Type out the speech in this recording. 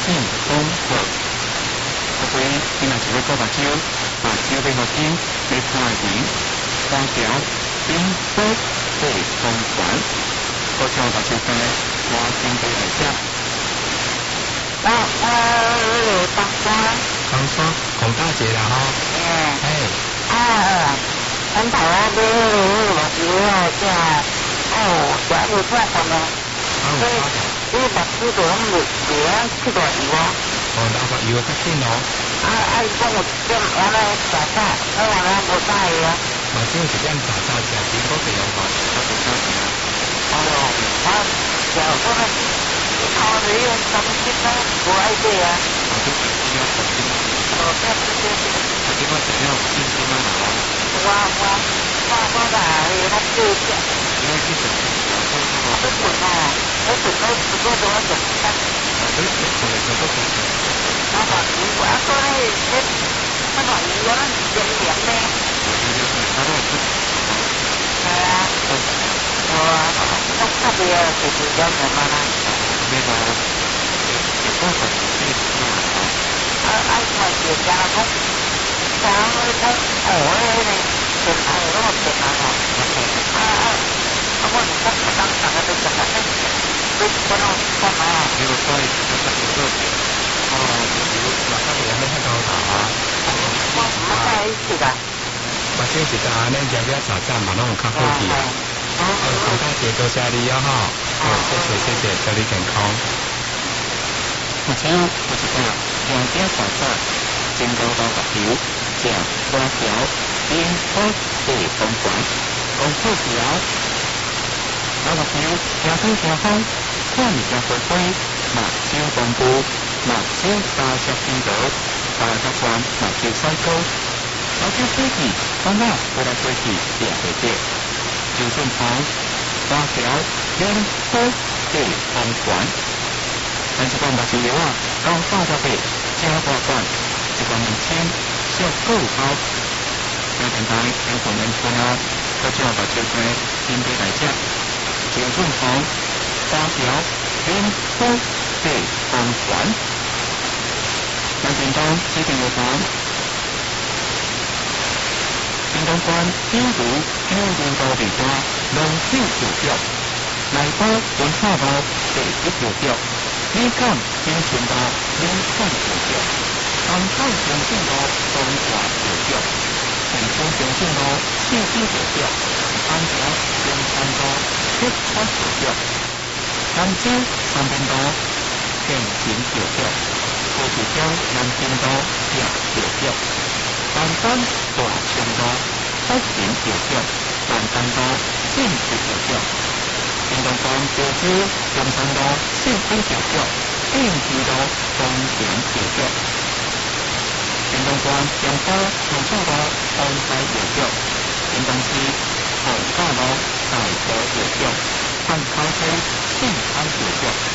性丰富。所以今仔是要做目睭，目睭要好紧，要看人，三条顶部对风管，好像目睭生我准备来接。 当山， 当山，讲大姐啦吼。 咱台湾买目睭哦，这会做什么？你目睭就拢袂去大油啊？ 那个油较紧哦。 伊讲有点安尼早早，安尼无大油啊。 目睭一点早早食苹果肥油包，我就小钱啊。 就我们你用什么钱呢？无爱买啊。 我就是需要手机。我今晚想要信息吗？ 我把它丢掉。 因为去手机， 我准啊，我准备不过多少钱？ 我把我说那那个鱼啊，咸咸的。我特别就是叫什么呢？ 那个爱就加工，加那个呢，就那个电脑我唔得当个都得啦，你不能干嘛？ 如果说马上有人在高塔啊， 我唔在一起的。 目睭是甲安尼日日早早嘛，拢有较好去。大家多谢你啊哈，谢谢，祝你健康。目前就是讲，两点早早，真高高目睭，正多条，顶部地风管，讲好条。目睭听风听风，看物件花花，目睭光布，目睭三色天道，大甲船目睭甩高，目睭飞去，风啊飞来飞去，掠袂着。就顺风，三条两波地风管，但是讲目睭药啊，到30岁正大管，一罐2000，小够好。在电台听众们听啊，各种目睭生准备来吃。就顺风，三条两波地风管，咱电动指定药房。电动管比如有用到地瓜龙手条条，内包文化包第一条条，美感精神包美感条条，东海中正包东华条条，北中中正包四支条条，安条中山包七八条条，南州三边包天平条条，高速桥南京包两条条。单单大枪刀，北平条条，单单刀，建设条条，电动管标志，中山刀，设计条条，电气刀，风险条条，电动管电刀，手术刀，防灾条条，电动机，红大刀，大刀条条，碳烤车，健康条条。